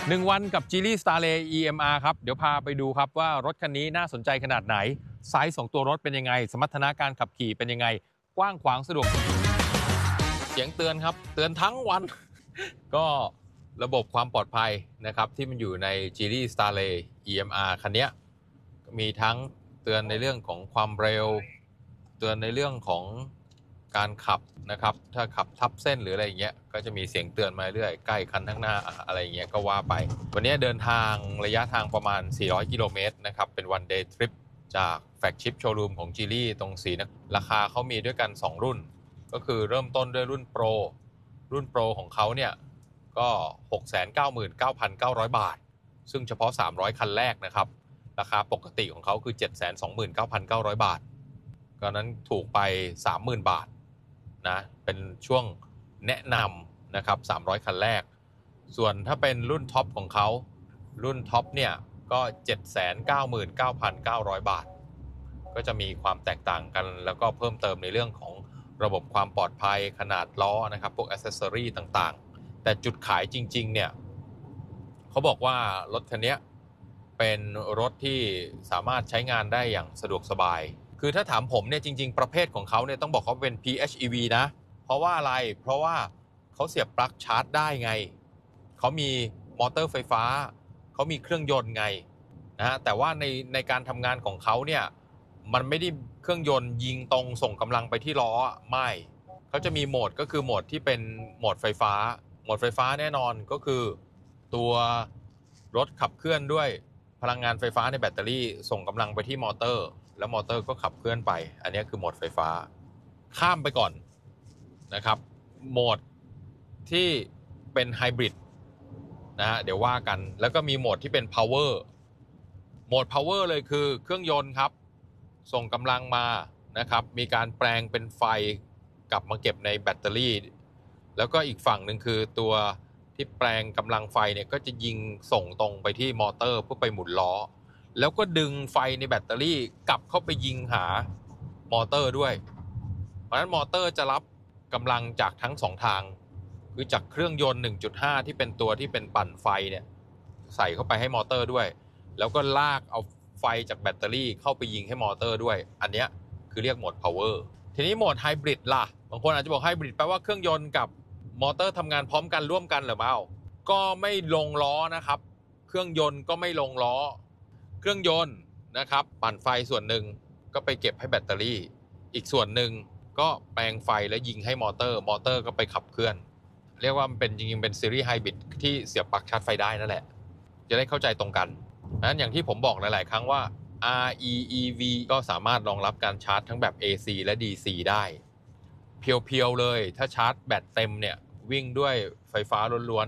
1 วันกับ Geely Starlet EMR ครับเดี๋ยวพาไปดูครับว่ารถคันนี้น่าสนใจขนาดไหนไซส์ของตัวรถเป็นยังไงสมรรถนะการขับขี่เป็นยังไงกว้างขวางสะดวกเสียงเตือนครับเตือนทั้งวัน ก็ระบบความปลอดภัยนะครับที่มันอยู่ใน Geely Starlet EMR คันนี้มีทั้งเตือนในเรื่องของความเร็วเตือนในเรื่องของการขับนะครับถ้าขับทับเส้นหรืออะไรอย่างเงี้ยก็จะมีเสียงเตือนมาเรื่อยใกล้คันข้างหน้าอะไรอย่างเงี้ยก็ว่าไปวันนี้เดินทางระยะทางประมาณ400 กิโลเมตรนะครับเป็น one day trip จากแฟลกชิพโชว์รูมของ Geely ตรงศรีนครินทร์ราคาเขามีด้วยกัน2รุ่นก็คือเริ่มต้นด้วยรุ่น Pro ของเขาเนี่ยก็ 699,900 บาทซึ่งเฉพาะ300คันแรกนะครับราคาปกติของเขาคือ 729,900 บาทก็นั้นถูกไป 30,000 บาทนะเป็นช่วงแนะนำนะครับ300คันแรกส่วนถ้าเป็นรุ่นท็อปของเขารุ่นท็อปเนี่ยก็ 799,900 บาทก็จะมีความแตกต่างกันแล้วก็เพิ่มเติมในเรื่องของระบบความปลอดภัยขนาดล้อนะครับพวก accessory ต่างๆแต่จุดขายจริงๆเนี่ยเขาบอกว่ารถคันนี้เป็นรถที่สามารถใช้งานได้อย่างสะดวกสบายคือถ้าถามผมเนี่ยจริงๆประเภทของเขาเนี่ยต้องบอกเขาเป็น PHEV นะเพราะว่าอะไรเพราะว่าเขาเสียบปลั๊กชาร์จได้ไงเขามีมอเตอร์ไฟฟ้าเขามีเครื่องยนต์ไงนะฮะแต่ว่าในการทำงานของเขาเนี่ยมันไม่ได้เครื่องยนต์ยิงตรงส่งกำลังไปที่ล้อไม่เขาจะมีโหมดก็คือโหมดที่เป็นโหมดไฟฟ้าโหมดไฟฟ้าแน่นอนก็คือตัวรถขับเคลื่อนด้วยพลังงานไฟฟ้าในแบตเตอรี่ส่งกำลังไปที่มอเตอร์แล้วมอเตอร์ก็ขับเคลื่อนไปอันนี้คือโหมดไฟฟ้าข้ามไปก่อนนะครับโหมดที่เป็นไฮบริดนะฮะเดี๋ยวว่ากันแล้วก็มีโหมดที่เป็น power โหมด power เลยคือเครื่องยนต์ครับส่งกำลังมานะครับมีการแปลงเป็นไฟกลับมาเก็บในแบตเตอรี่แล้วก็อีกฝั่งหนึ่งคือตัวที่แปลงกำลังไฟเนี่ยก็จะยิงส่งตรงไปที่มอเตอร์เพื่อไปหมุนล้อแล้วก็ดึงไฟในแบตเตอรี่กลับเข้าไปยิงหามอเตอร์ด้วยเพราะฉะนั้นมอเตอร์จะรับกำลังจากทั้งสองทางคือจากเครื่องยนต์ 1.5 ที่เป็นตัวที่เป็นปั่นไฟเนี่ยใส่เข้าไปให้มอเตอร์ด้วยแล้วก็ลากเอาไฟจากแบตเตอรี่เข้าไปยิงให้มอเตอร์ด้วยอันนี้คือเรียกโหมด power ทีนี้โหมดไฮบริดล่ะบางคนอาจจะบอกไฮบริดแปลว่าเครื่องยนต์กับมอเตอร์ทำงานพร้อมกันร่วมกันหรือเปล่าก็ไม่ลงล้อนะครับเครื่องยนต์ก็ไม่ลงล้อเครื่องยนต์นะครับปั่นไฟส่วนหนึ่งก็ไปเก็บให้แบตเตอรี่อีกส่วนหนึ่งก็แปลงไฟแล้วยิงให้มอเตอร์ก็ไปขับเคลื่อนเรียกว่ามันเป็นจริงๆเป็นซีรีส์ไฮบริดที่เสียบปลั๊กชาร์จไฟได้นั่นแหละจะได้เข้าใจตรงกันนั้นอย่างที่ผมบอกหลายๆครั้งว่า REEV ก็สามารถรองรับการชาร์จทั้งแบบ AC และ DC ได้เพียวๆเลยถ้าชาร์จแบตเต็มเนี่ยวิ่งด้วยไฟฟ้าล้วน